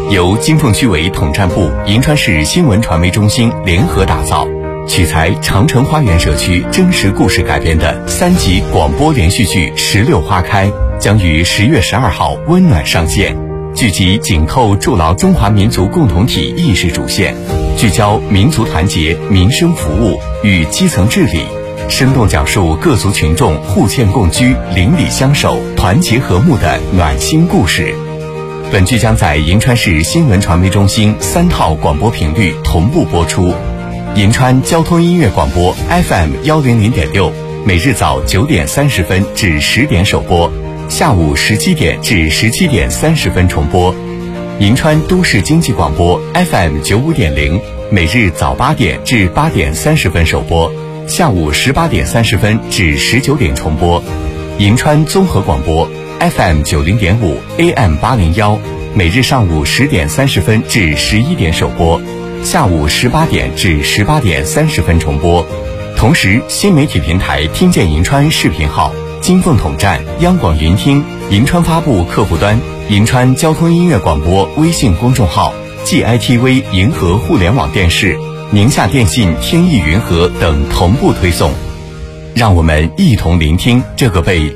由金凤区委统战部、银川市新闻传媒中心联合打造，取材长城花园社区真实故事改编的3集广播连续剧《石榴花开》将于10月12号温暖上线。剧集紧扣筑牢中华民族共同体意识主线，聚焦民族团结、民生服务与基层治理，生动讲述各族群众互鉴共居、邻里相守、团结和睦的暖心故事。本剧将在银川市新闻传媒中心3套广播频率同步播出。银川交通音乐广播 FM100.6，每日早9点30分至10点首播，下午17点至17点30分重播。银川都市经济广播 FM95.0，每日早8点至8点30分首播，下午18点30分至19点重播。银川综合广播 FM90.5 AM801，每日上午10点30分至11点首播，下午18点至18点30分重播。同时，新媒体平台听见银川视频号、金凤统战、央广云听、银川发布客户端、银川交通音乐广播微信公众号、GITV 银河互联网电视、宁夏电信天翼云和等同步推送。让我们一同聆听这个被